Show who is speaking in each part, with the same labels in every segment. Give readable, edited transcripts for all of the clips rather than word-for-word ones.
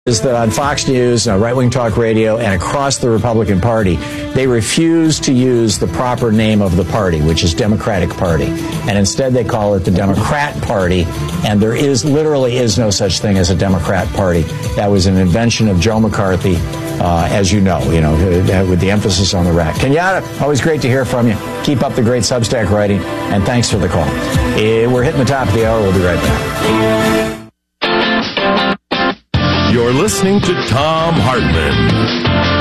Speaker 1: is that on Fox News, right-wing talk radio, and across the Republican Party, they refuse to use the proper name of the party, which is Democratic Party. And instead they call it the Democrat Party, and there literally is no such thing as a Democrat Party. That was an invention of Joe McCarthy, as you know, with the emphasis on the rat. Kenyatta, always great to hear from you. Keep up the great Substack writing, and thanks for the call. We're hitting the top of the hour. We'll be right back.
Speaker 2: You're listening to Thom Hartmann.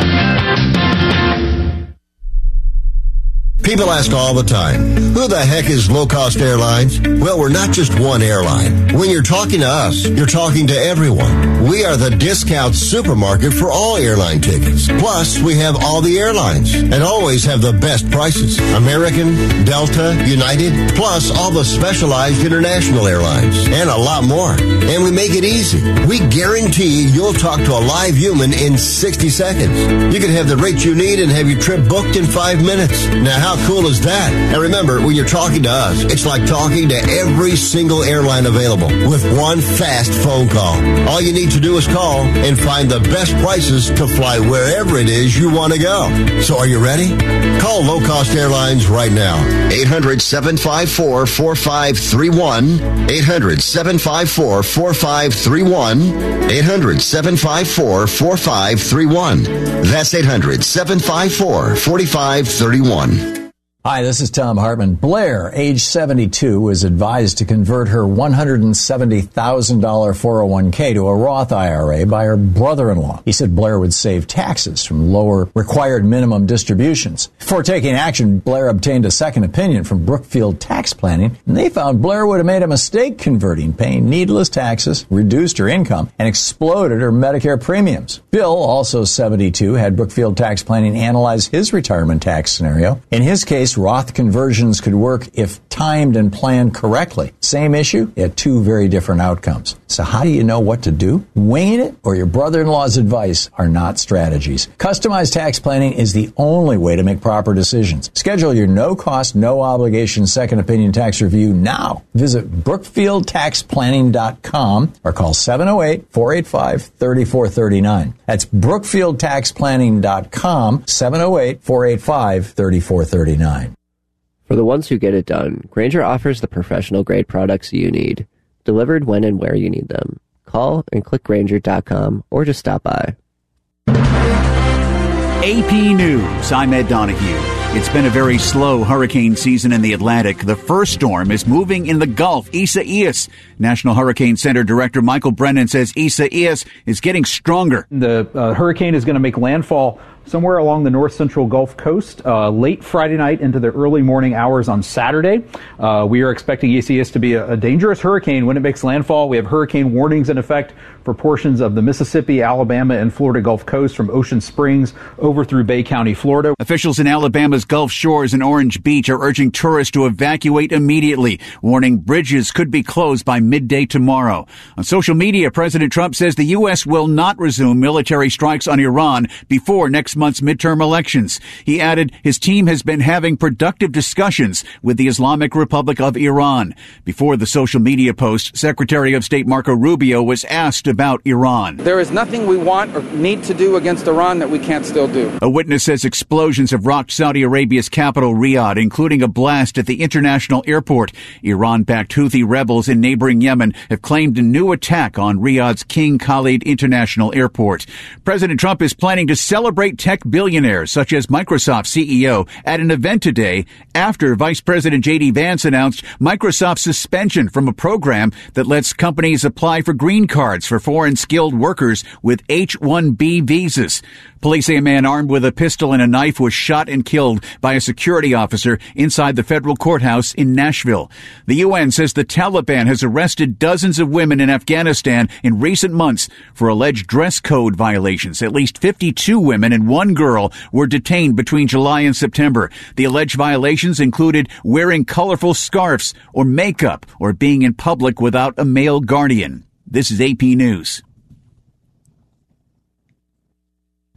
Speaker 3: People ask all the time, who the heck is Low Cost Airlines? Well, we're not just one airline. When you're talking to us, you're talking to everyone. We are the discount supermarket for all airline tickets. Plus, we have all the airlines and always have the best prices. American, Delta, United, plus all the specialized international airlines and a lot more. And we make it easy. We guarantee you'll talk to a live human in 60 seconds. You can have the rate you need and have your trip booked in 5 minutes. Now, how cool is that? And remember, when you're talking to us, it's like talking to every single airline available with one fast phone call. All you need to do is call and find the best prices to fly wherever it is you want to go. So are you ready? Call Low Cost Airlines right now. 800-754-4531. 800-754-4531. 800-754-4531. That's 800-754-4531.
Speaker 1: Hi, this is Thom Hartmann. Blair, age 72, was advised to convert her $170,000 401k to a Roth IRA by her brother-in-law. He said Blair would save taxes from lower required minimum distributions. Before taking action, Blair obtained a second opinion from Brookfield Tax Planning, and they found Blair would have made a mistake converting, paying needless taxes, reduced her income, and exploded her Medicare premiums. Bill, also 72, had Brookfield Tax Planning analyze his retirement tax scenario. In his case, Roth conversions could work if timed and planned correctly. Same issue, yet two very different outcomes. So how do you know what to do? Winging it or your brother-in-law's advice are not strategies. Customized tax planning is the only way to make proper decisions. Schedule your no-cost, no-obligation second opinion tax review now. Visit BrookfieldTaxPlanning.com or call 708-485-3439. That's BrookfieldTaxPlanning.com, 708-485-3439.
Speaker 4: For the ones who get it done, Grainger offers the professional-grade products you need, delivered when and where you need them. Call and click Grainger.com or just stop by.
Speaker 5: AP News, I'm Ed Donahue. It's been a very slow hurricane season in the Atlantic. The first storm is moving in the Gulf, Isaias. National Hurricane Center Director Michael Brennan says Isaias is getting stronger.
Speaker 6: The hurricane is going to make landfall somewhere along the north central Gulf Coast late Friday night into the early morning hours on Saturday. We are expecting Isaias to be a dangerous hurricane when it makes landfall. We have hurricane warnings in effect for portions of the Mississippi, Alabama, and Florida Gulf Coast from Ocean Springs over through Bay County, Florida.
Speaker 5: Officials in Alabama's Gulf Shores and Orange Beach are urging tourists to evacuate immediately, warning bridges could be closed by midday tomorrow. On social media, President Trump says the U.S. will not resume military strikes on Iran before next month's midterm elections. He added his team has been having productive discussions with the Islamic Republic of Iran. Before the social media post, Secretary of State Marco Rubio was asked about Iran.
Speaker 7: There is nothing we want or need to do against Iran that we can't still do.
Speaker 5: A witness says explosions have rocked Saudi Arabia's capital, Riyadh, including a blast at the international airport. Iran-backed Houthi rebels in neighboring Yemen have claimed a new attack on Riyadh's King Khalid International Airport. President Trump is planning to celebrate tech billionaires such as Microsoft CEO at an event today after Vice President J.D. Vance announced Microsoft's suspension from a program that lets companies apply for green cards for foreign skilled workers with H-1B visas. Police say a man armed with a pistol and a knife was shot and killed by a security officer inside the federal courthouse in Nashville. The UN says the Taliban has arrested dozens of women in Afghanistan in recent months for alleged dress code violations. At least 52 women and one girl were detained between July and September. The alleged violations included wearing colorful scarves or makeup or being in public without a male guardian. This is AP News.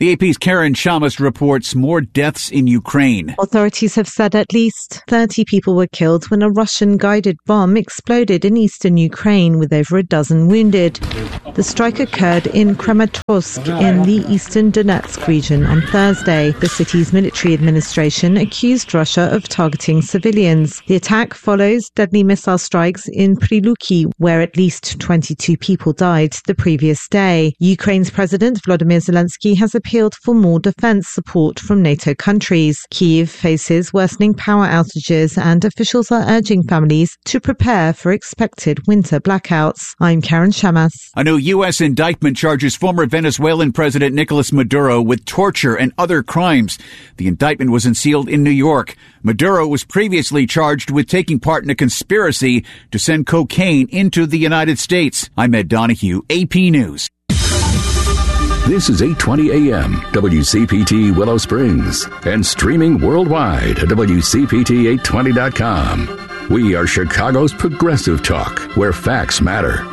Speaker 5: The AP's Karen Shamas reports more deaths in Ukraine.
Speaker 8: Authorities have said at least 30 people were killed when a Russian-guided bomb exploded in eastern Ukraine with over a dozen wounded. The strike occurred in Kramatorsk in the eastern Donetsk region on Thursday. The city's military administration accused Russia of targeting civilians. The attack follows deadly missile strikes in Priluki, where at least 22 people died the previous day. Ukraine's President Volodymyr Zelensky has appealed for more defense support from NATO countries. Kyiv faces worsening power outages and officials are urging families to prepare for expected winter blackouts. I'm Karen Shamas.
Speaker 5: A new U.S. indictment charges former Venezuelan President Nicolas Maduro with torture and other crimes. The indictment was unsealed in New York. Maduro was previously charged with taking part in a conspiracy to send cocaine into the United States. I'm Ed Donahue, AP News.
Speaker 2: This is 820 AM, WCPT Willow Springs, and streaming worldwide at WCPT820.com. We are Chicago's progressive talk, where facts matter.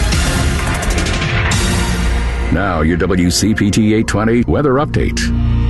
Speaker 2: Now, your WCPT 820 weather update.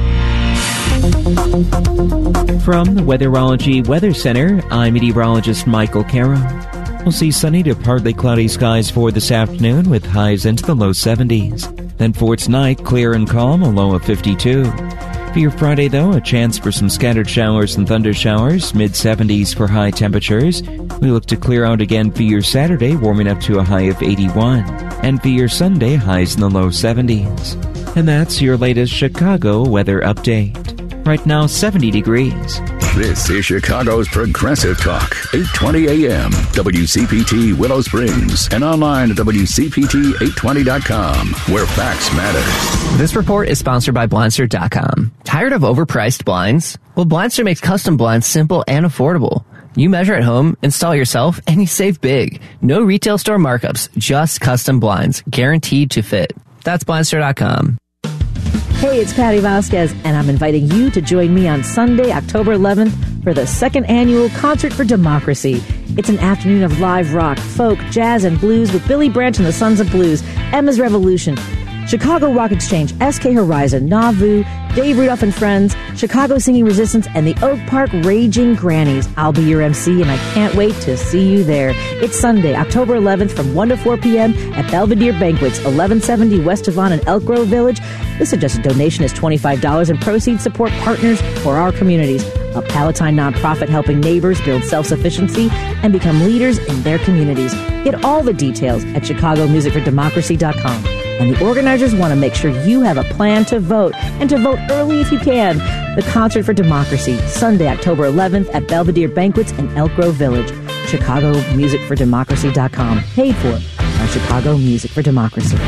Speaker 9: From the Weatherology Weather Center, I'm meteorologist Michael Carroll. We'll see sunny to partly cloudy skies for this afternoon with highs into the low 70s. Then for tonight, clear and calm, a low of 52. For your Friday, though, a chance for some scattered showers and thunder showers, mid-70s for high temperatures. We look to clear out again for your Saturday, warming up to a high of 81. And for your Sunday, highs in the low 70s. And that's your latest Chicago weather update. Right now, 70 degrees.
Speaker 2: This is Chicago's Progressive Talk, 820 AM, WCPT Willow Springs, and online at WCPT820.com, where facts matter.
Speaker 4: This report is sponsored by Blindster.com. Tired of overpriced blinds? Well, Blindster makes custom blinds simple and affordable. You measure at home, install yourself, and you save big. No retail store markups, just custom blinds, guaranteed to fit. That's Blindster.com.
Speaker 10: Hey, it's Patty Vasquez, and I'm inviting you to join me on Sunday, October 11th, for the second annual Concert for Democracy. It's an afternoon of live rock, folk, jazz, and blues with Billy Branch and the Sons of Blues, Emma's Revolution, Chicago Rock Exchange, SK Horizon, Nauvoo, Dave Rudolph and Friends, Chicago Singing Resistance, and the Oak Park Raging Grannies. I'll be your MC, and I can't wait to see you there. It's Sunday, October 11th from 1 to 4 p.m. at Belvedere Banquets, 1170 West Avon in Elk Grove Village. The suggested donation is $25, and proceeds support partners for our communities. A Palatine nonprofit helping neighbors build self-sufficiency and become leaders in their communities. Get all the details at ChicagoMusicForDemocracy.com. And the organizers want to make sure you have a plan to vote, and to vote early if you can. The Concert for Democracy, Sunday, October 11th at Belvedere Banquets in Elk Grove Village. ChicagoMusicForDemocracy.com. Paid for by Chicago Music for Democracy.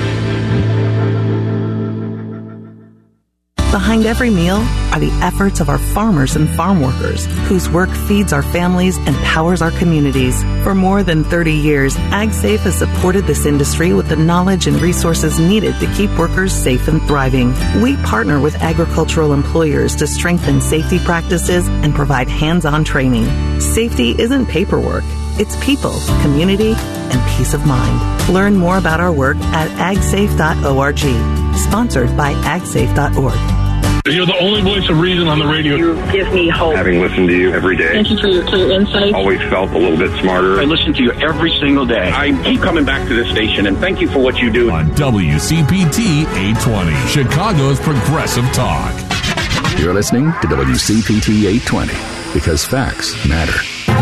Speaker 11: Behind every meal are the efforts of our farmers and farm workers, whose work feeds our families and powers our communities. For more than 30 years, AgSafe has supported this industry with the knowledge and resources needed to keep workers safe and thriving. We partner with agricultural employers to strengthen safety practices and provide hands-on training. Safety isn't paperwork. It's people, community, and peace of mind. Learn more about our work at agsafe.org. Sponsored by agsafe.org.
Speaker 12: You're the only voice of reason on the radio.
Speaker 13: You give me hope.
Speaker 14: Having listened to you every day.
Speaker 13: Thank you for your clear insight.
Speaker 14: Always felt a little bit smarter.
Speaker 12: I listen to you every single day.
Speaker 14: I keep coming back to this station, and thank you for what you do.
Speaker 2: On WCPT 820, Chicago's Progressive Talk. You're listening to WCPT 820, because facts matter.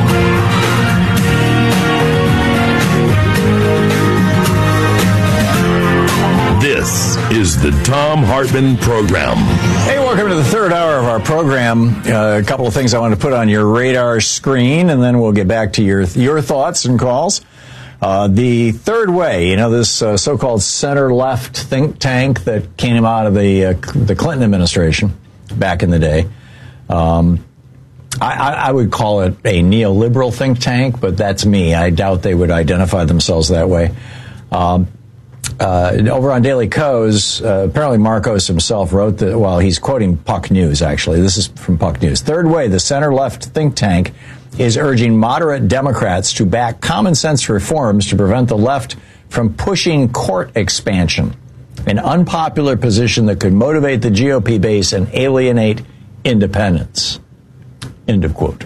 Speaker 2: This is the Thom Hartmann Program.
Speaker 1: Hey, welcome to the third hour of our program. A couple of things I want to put on your radar screen, and then we'll get back to your thoughts and calls. The Third Way, this so-called center-left think tank that came out of the Clinton administration back in the day. I would call it a neoliberal think tank, but that's me. I doubt they would identify themselves that way. Over on Daily Kos, apparently Marcos himself wrote that, well, he's quoting Puck News, actually. This is from Puck News. Third Way, the center-left think tank, is urging moderate Democrats to back common-sense reforms to prevent the left from pushing court expansion. an unpopular position that could motivate the GOP base and alienate independents. End of quote.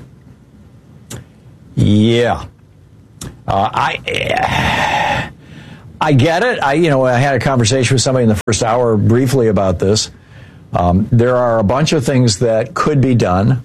Speaker 1: Yeah. I get it. I had a conversation with somebody in the first hour briefly about this. There are a bunch of things that could be done,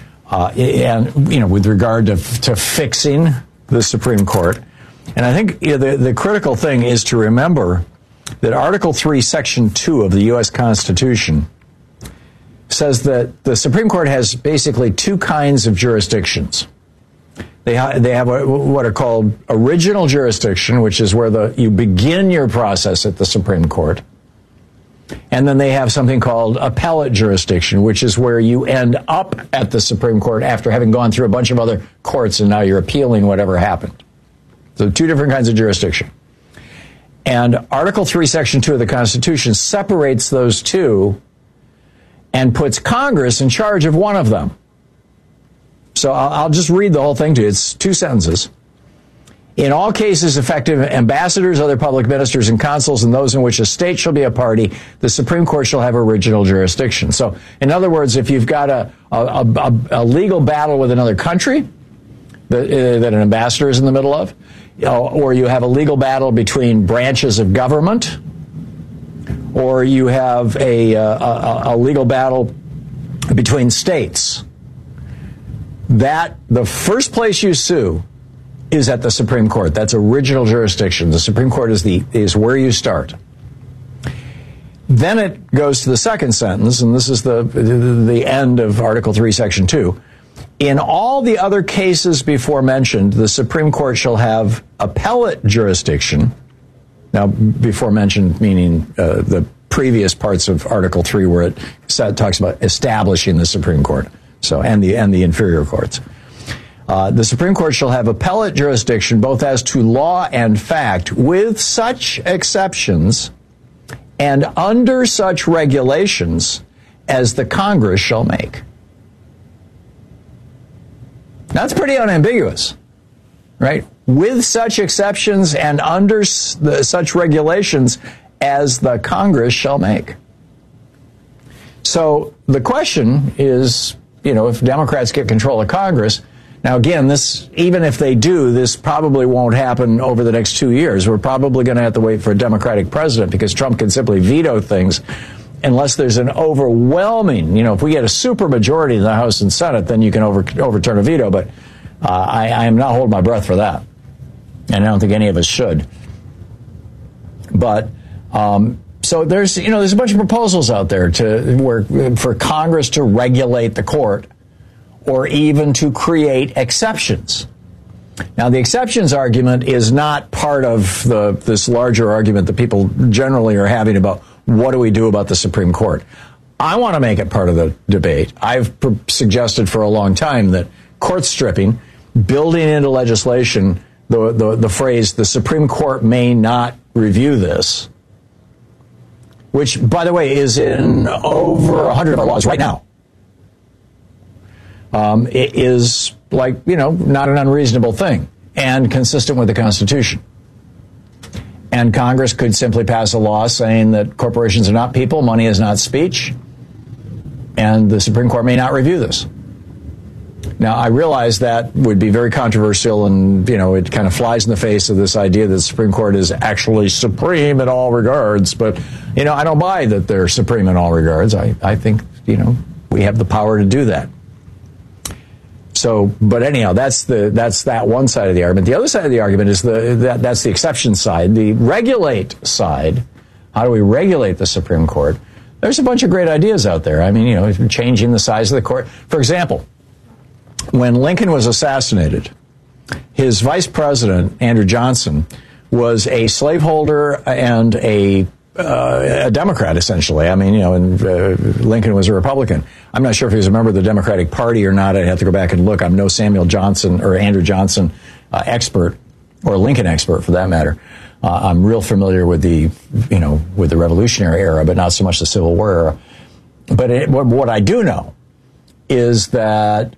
Speaker 1: and with regard to fixing the Supreme Court. And I think the critical thing is to remember that Article 3, Section 2 of the U.S. Constitution says that the Supreme Court has basically two kinds of jurisdictions. They have what are called original jurisdiction, which is where you begin your process at the Supreme Court. And then they have something called appellate jurisdiction, which is where you end up at the Supreme Court after having gone through a bunch of other courts and now you're appealing whatever happened. So two different kinds of jurisdiction. And Article 3, Section 2 of the Constitution separates those two and puts Congress in charge of one of them. So I'll just read the whole thing to you. It's two sentences. In all cases affecting ambassadors, other public ministers, and consuls, and those in which a state shall be a party, the Supreme Court shall have original jurisdiction. So, in other words, if you've got a legal battle with another country that an ambassador is in the middle of, or you have a legal battle between branches of government, or you have a legal battle between states, that the first place you sue is at the Supreme Court. That's original jurisdiction. The Supreme Court is where you start. Then it goes to the second sentence, and this is the end of Article 3, Section 2. In all the other cases before mentioned, the Supreme Court shall have appellate jurisdiction. Now, before mentioned meaning the previous parts of Article 3 where it talks about establishing the Supreme Court, and the inferior courts. The Supreme Court shall have appellate jurisdiction both as to law and fact, with such exceptions and under such regulations as the Congress shall make. That's pretty unambiguous, right? With such exceptions and under such regulations as the Congress shall make. So the question is, if Democrats get control of Congress. Now, again, even if they do, this probably won't happen over the next 2 years. We're probably going to have to wait for a Democratic president because Trump can simply veto things unless there's an overwhelming, if we get a super majority in the House and Senate, then you can overturn a veto. But I am not holding my breath for that. And I don't think any of us should. But so there's a bunch of proposals out there for Congress to regulate the court, or even to create exceptions. Now, the exceptions argument is not part of this larger argument that people generally are having about what do we do about the Supreme Court. I want to make it part of the debate. I've suggested for a long time that court stripping, building into legislation the phrase, the Supreme Court may not review this, which, by the way, is in over 100 of our laws right now. It is not an unreasonable thing and consistent with the Constitution. And Congress could simply pass a law saying that corporations are not people, money is not speech, and the Supreme Court may not review this. Now, I realize that would be very controversial, and, it kind of flies in the face of this idea that the Supreme Court is actually supreme in all regards. But, I don't buy that they're supreme in all regards. I think, we have the power to do that. So, but anyhow, that's that one side of the argument. The other side of the argument is that's the exception side. The regulate side, how do we regulate the Supreme Court? There's a bunch of great ideas out there. I mean, changing the size of the court. For example, when Lincoln was assassinated, his vice president, Andrew Johnson, was a slaveholder and a Democrat, essentially. I mean, and Lincoln was a Republican. I'm not sure if he was a member of the Democratic Party or not. I'd have to go back and look. I'm no Samuel Johnson or Andrew Johnson expert, or Lincoln expert for that matter. I'm real familiar with the Revolutionary era, but not so much the Civil War era. But what I do know is that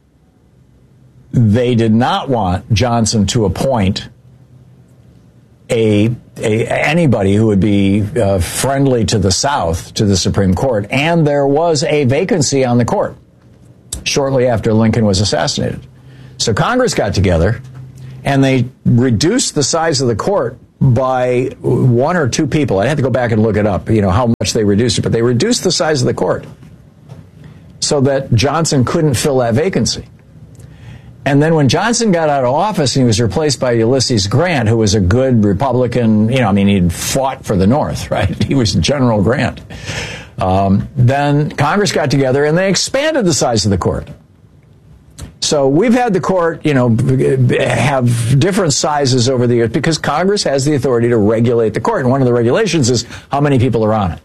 Speaker 1: they did not want Johnson to appoint a anybody who would be friendly to the South, to the Supreme Court, and there was a vacancy on the court shortly after Lincoln was assassinated. So Congress got together, and they reduced the size of the court by one or two people. I had to go back and look it up, how much they reduced it, but they reduced the size of the court so that Johnson couldn't fill that vacancy. And then when Johnson got out of office and he was replaced by Ulysses Grant, who was a good Republican, he'd fought for the North, right? He was General Grant. Then Congress got together and they expanded the size of the court. So we've had the court, have different sizes over the years because Congress has the authority to regulate the court. And one of the regulations is how many people are on it.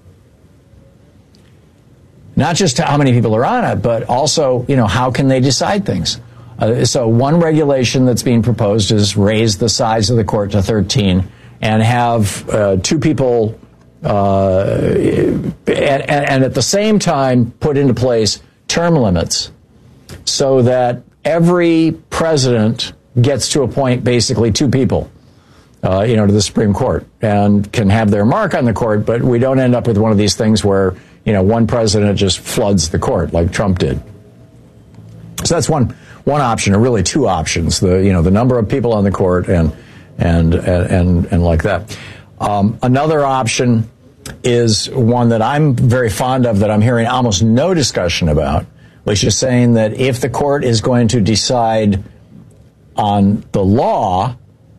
Speaker 1: Not just how many people are on it, but also, how can they decide things? So one regulation that's being proposed is raise the size of the court to 13 and have two people and at the same time put into place term limits so that every president gets to appoint basically two people, to the Supreme Court and can have their mark on the court, but we don't end up with one of these things where, one president just floods the court like Trump did. So that's one option, or really two options: the number of people on the court and like that. Another option is one that I'm very fond of, that I'm hearing almost no discussion about, which is saying that if the court is going to decide on the law,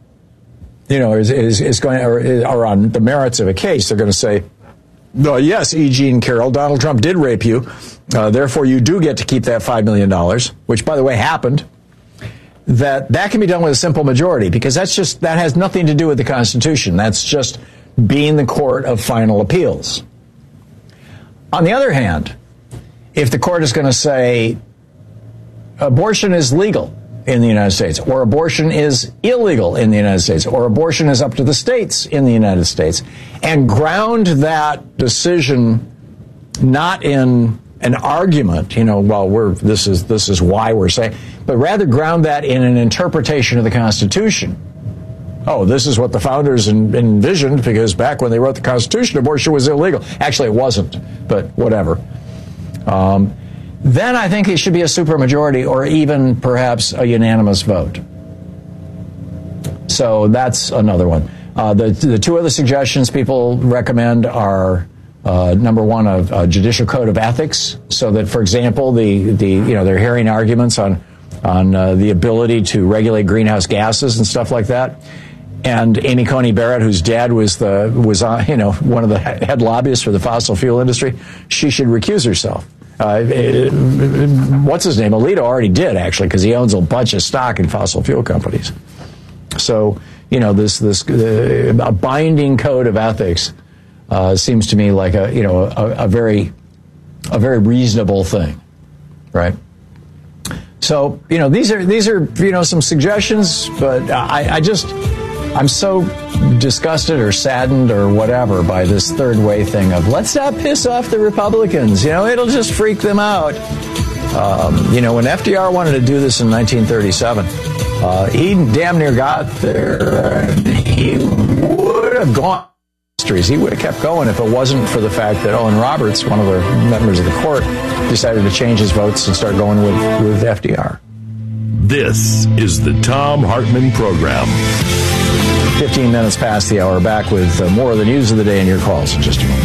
Speaker 1: is going or on the merits of a case, they're going to say, yes, E. Jean Carroll, Donald Trump did rape you. Therefore, you do get to keep that $5 million, which, by the way, happened. That can be done with a simple majority because that has nothing to do with the Constitution. That's just being the court of final appeals. On the other hand, if the court is going to say abortion is legal in the United States, or abortion is illegal in the United States, or abortion is up to the states in the United States, and ground that decision not in an argument, this is why we're saying, but rather ground that in an interpretation of the Constitution. Oh, this is what the founders envisioned because back when they wrote the Constitution, abortion was illegal. Actually, it wasn't, but whatever. Then I think it should be a supermajority or even perhaps a unanimous vote. So that's another one. The two other suggestions people recommend are number one, a judicial code of ethics, so that, for example, they're hearing arguments on the ability to regulate greenhouse gases and stuff like that. And Amy Coney Barrett, whose dad was one of the head lobbyists for the fossil fuel industry, she should recuse herself. What's his name? Alito already did, actually, because he owns a bunch of stock in fossil fuel companies. So, a binding code of ethics seems to me like a very reasonable thing, right? So, these are some suggestions, but I'm so disgusted or saddened or whatever by this third way thing of let's not piss off the Republicans. It'll just freak them out. When FDR wanted to do this in 1937, he damn near got there. He would have gone. He would have kept going if it wasn't for the fact that Owen Roberts, one of the members of the court, decided to change his votes and start going with FDR.
Speaker 2: This is the Thom Hartmann Program.
Speaker 1: 15 minutes past the hour, back with more of the news of the day and your calls in just a moment.